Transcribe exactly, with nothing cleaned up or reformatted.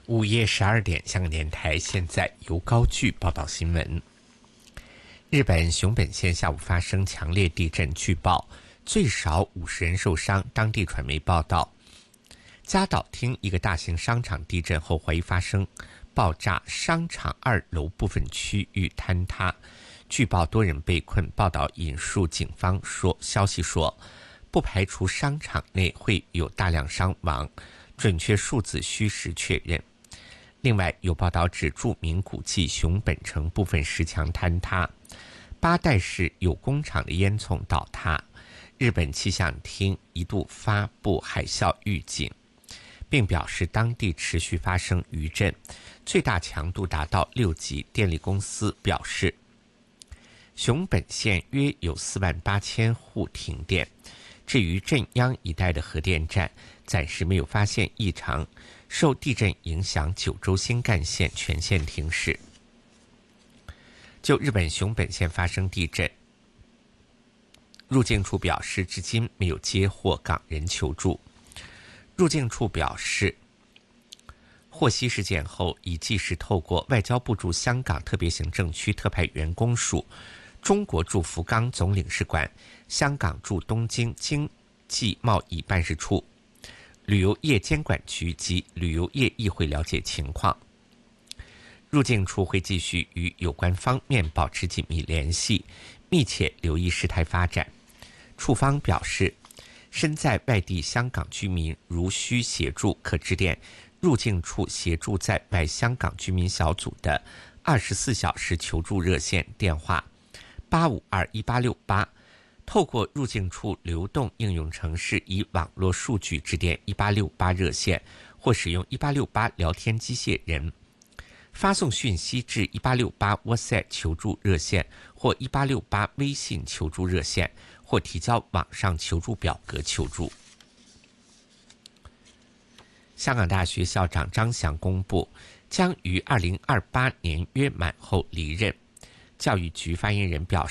午夜十二点，香港电台现在由高句报道新闻。日本熊本县下午发生强烈地震，据报最少五十人受伤。当地传媒报道，加岛町一个大型商场地震后怀疑发生爆炸，商场二楼部分区域坍塌，据报多人被困。报道引述警方说，消息说，不排除商场内会有大量伤亡，准确数字需时确认。另外有报道指，著名古迹熊本城部分石墙坍塌，八代市有工厂的烟囱倒塌。日本气象厅一度发布海啸预警，并表示当地持续发生余震，最大强度达到六级。电力公司表示，熊本县约有四万八千户停电。至于震央一带的核电站，暂时没有发现异常。受地震影响，九州新干线全线停驶。就日本熊本县发生地震，入境处表示，至今没有接获港人求助。入境处表示，获悉事件后，已即时透过外交部驻香港特别行政区特派员公署、中国驻福冈总领事馆、香港驻东京经济贸易办事处、旅游业监管局及旅游业议会了解情况。入境处会继续与有关方面保持紧密联系，密切留意事态发展。处方表示，身在外地香港居民如需协助，可致电入境处协助在外香港居民小组的二十四小时求助热线电话八五二一八六八，透过入境处流动应用程式以网络数据致电一八六八热线，或使用一八六八聊天机械人发送讯息至一八六八 WhatsApp 求助热线或一八六八微信求助热线，或提交网上求助表格求助。香港大学校长张翔公布，将于二零二八年约满后离任。教育局发言人表示，